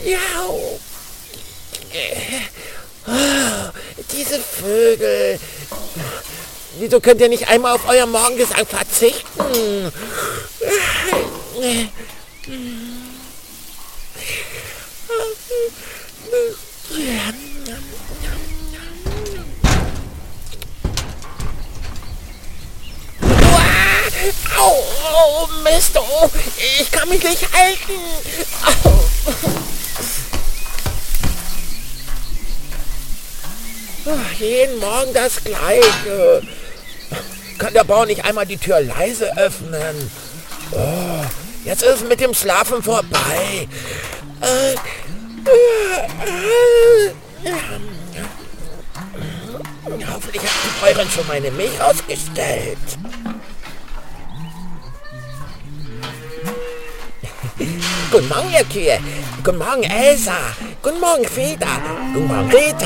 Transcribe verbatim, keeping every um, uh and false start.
Ja. Oh, diese Vögel. Wieso könnt ihr nicht einmal auf euer Morgengesang verzichten? Au, oh, Mist, oh, ich kann mich nicht halten. Au. Ach, jeden Morgen das Gleiche. Kann der Bauer nicht einmal die Tür leise öffnen? Oh, jetzt ist es mit dem Schlafen vorbei. Äh, äh, äh, hoffentlich hat die Bäuerin schon meine Milch ausgestellt. Guten Morgen, ihr Kühe. Guten Morgen, Elsa. Guten Morgen, Frieda. Guten Morgen, Rita.